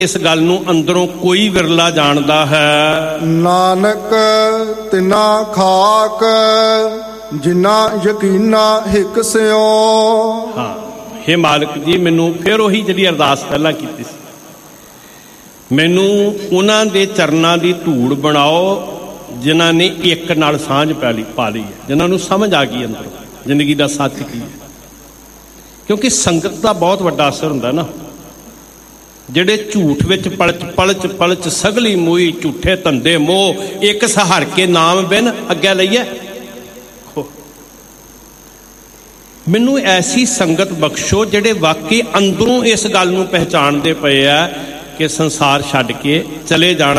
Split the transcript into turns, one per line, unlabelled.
ਇਸ ਗੱਲ ਨੂੰ ਅੰਦਰੋਂ ਕੋਈ ਵਿਰਲਾ ਜਾਣਦਾ ਹੈ।
ਨਾਨਕ ਤਿਨਾ ਖਾਕ ਜਿਨਾ ਯਕੀਨਾ ਹਿਕ ਸਿਓ।
ਹਾਂ, ਹੇ ਮਾਲਕ ਜੀ, ਮੈਨੂੰ ਫਿਰ ਉਹੀ ਜਿਹੜੀ ਅਰਦਾਸ ਪਹਿਲਾਂ ਕੀਤੀ ਸੀ, ਮੈਨੂੰ ਉਹਨਾਂ ਦੇ ਚਰਨਾਂ ਦੀ ਧੂੜ ਬਣਾਓ ਜਿਨ੍ਹਾਂ ਨੇ ਇੱਕ ਨਾਲ ਸਾਂਝ ਪਾ ਲਈ ਹੈ, ਜਿਨ੍ਹਾਂ ਨੂੰ ਸਮਝ ਆ ਗਈ ਅੰਦਰੋਂ ਜ਼ਿੰਦਗੀ ਦਾ ਸੱਚ ਕੀ ਹੈ। ਕਿਉਂਕਿ ਸੰਗਤ ਦਾ ਬਹੁਤ ਵੱਡਾ ਅਸਰ ਹੁੰਦਾ ਨਾ। ਜਿਹੜੇ ਝੂਠ ਵਿੱਚ ਪਲਚ ਸਗਲੀ ਮੋਈ, ਝੂਠੇ ਧੰਦੇ ਮੋਹ, ਇੱਕ ਸਹਾਰ ਕੇ ਨਾਮ ਬਿਨ ਅੱਗੇ ਲਈਏ। ਮੈਨੂੰ ਐਸੀ ਸੰਗਤ ਬਖਸ਼ੋ ਜਿਹੜੇ ਵਾਕਈ ਅੰਦਰੋਂ ਇਸ ਗੱਲ ਨੂੰ ਪਹਿਚਾਣਦੇ ਪਏ ਆ ਕਿ ਸੰਸਾਰ ਛੱਡ ਕੇ ਚਲੇ ਜਾਣਾ